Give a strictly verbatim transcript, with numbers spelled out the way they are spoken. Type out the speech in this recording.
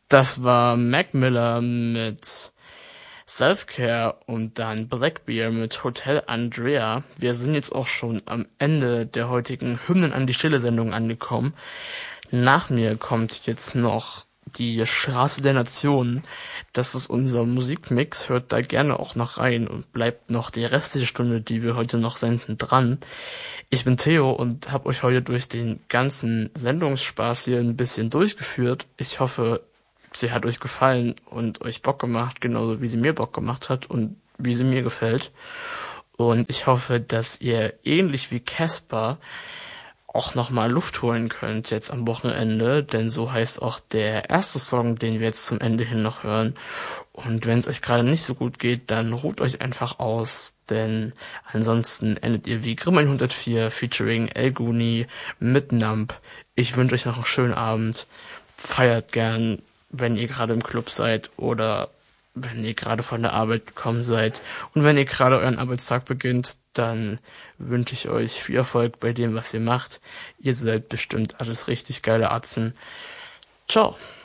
Das war Mac Miller mit Self-Care und dann Blackbear mit Hotel Andrea. Wir sind jetzt auch schon am Ende der heutigen Hymnen an die Stille-Sendung angekommen. Nach mir kommt jetzt noch die Straße der Nationen. Das ist unser Musikmix. Hört da gerne auch noch rein und bleibt noch die restliche Stunde, die wir heute noch senden, dran. Ich bin Theo und habe euch heute durch den ganzen Sendungsspaß hier ein bisschen durchgeführt. Ich hoffe, sie hat euch gefallen und euch Bock gemacht, genauso wie sie mir Bock gemacht hat und wie sie mir gefällt. Und ich hoffe, dass ihr ähnlich wie Casper auch nochmal Luft holen könnt jetzt am Wochenende, denn so heißt auch der erste Song, den wir jetzt zum Ende hin noch hören. Und wenn es euch gerade nicht so gut geht, dann ruht euch einfach aus, denn ansonsten endet ihr wie Grimm hundertvier featuring El Guni mit Nump. Ich wünsche euch noch einen schönen Abend. Feiert gern, wenn ihr gerade im Club seid oder wenn ihr gerade von der Arbeit gekommen seid. Und wenn ihr gerade euren Arbeitstag beginnt, dann wünsche ich euch viel Erfolg bei dem, was ihr macht. Ihr seid bestimmt alles richtig geile Atzen. Ciao.